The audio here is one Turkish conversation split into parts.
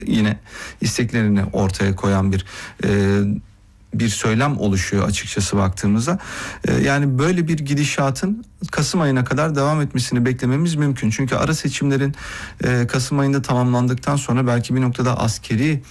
yine isteklerini ortaya koyan bir söylem oluşuyor açıkçası baktığımızda. Yani böyle bir gidişatın Kasım ayına kadar devam etmesini beklememiz mümkün. Çünkü ara seçimlerin Kasım ayında tamamlandıktan sonra belki bir noktada askeri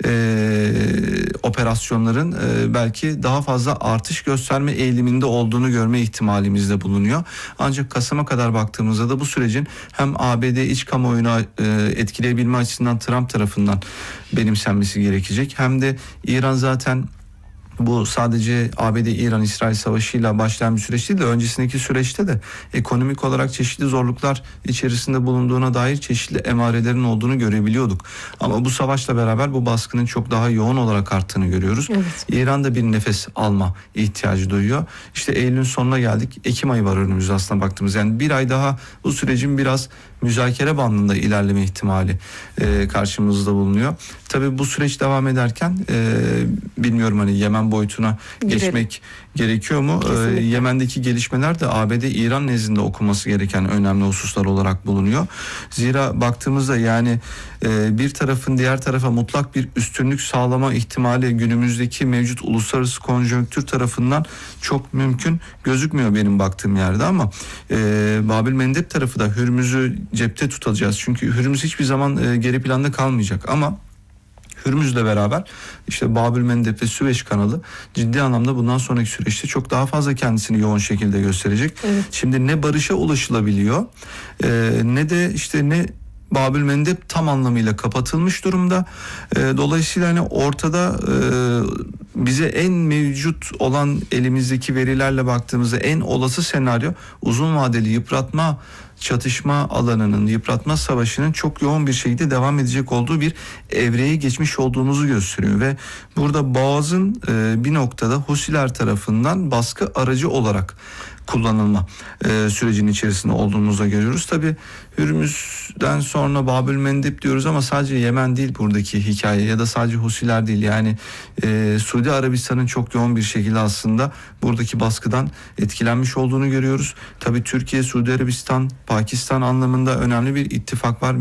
operasyonların belki daha fazla artış gösterme eğiliminde olduğunu görme ihtimalimiz de bulunuyor. Ancak Kasım'a kadar baktığımızda da bu sürecin hem ABD iç kamuoyunu etkileyebilme açısından Trump tarafından benimsenmesi gerekecek. Hem de İran zaten bu sadece ABD-İran-İsrail savaşıyla başlayan bir süreç değil de öncesindeki süreçte de ekonomik olarak çeşitli zorluklar içerisinde bulunduğuna dair çeşitli emarelerin olduğunu görebiliyorduk. Ama bu savaşla beraber bu baskının çok daha yoğun olarak arttığını görüyoruz. Evet. İran da bir nefes alma ihtiyacı duyuyor. İşte Eylül'ün sonuna geldik. Ekim ayı var önümüzde aslında baktığımız. Yani bir ay daha bu sürecin biraz müzakere bandında ilerleme ihtimali karşımızda bulunuyor. Tabii bu süreç devam ederken bilmiyorum hani Yemen boyutuna geçmek gerekiyor mu? Yemen'deki gelişmeler de ABD-İran nezdinde okunması gereken önemli hususlar olarak bulunuyor. Zira baktığımızda yani bir tarafın diğer tarafa mutlak bir üstünlük sağlama ihtimali günümüzdeki mevcut uluslararası konjonktür tarafından çok mümkün gözükmüyor benim baktığım yerde ama Babül Mendeb tarafı da Hürmüz'ü cepte tutacağız. Çünkü Hürmüz hiçbir zaman geri planda kalmayacak ama Hürmüz'le beraber işte Babül Mendeb ve Süveyş kanalı ciddi anlamda bundan sonraki süreçte çok daha fazla kendisini yoğun şekilde gösterecek. Evet. Şimdi ne barışa ulaşılabiliyor ne de işte ne Babül Mendeb tam anlamıyla kapatılmış durumda. Dolayısıyla hani ortada bize en mevcut olan elimizdeki verilerle baktığımızda en olası senaryo uzun vadeli yıpratma çatışma alanının, yıpratma savaşının çok yoğun bir şekilde devam edecek olduğu bir evreye geçmiş olduğumuzu gösteriyor ve burada Boğaz'ın bir noktada Husiler tarafından baskı aracı olarak kullanılma sürecinin içerisinde olduğumuzu görüyoruz. Tabii Hürmüz'den sonra Babül Mendeb diyoruz ama sadece Yemen değil buradaki hikaye ya da sadece Husiler değil. Yani Suudi Arabistan'ın çok yoğun bir şekilde aslında buradaki baskıdan etkilenmiş olduğunu görüyoruz. Tabii Türkiye, Suudi Arabistan, Pakistan anlamında önemli bir ittifak var.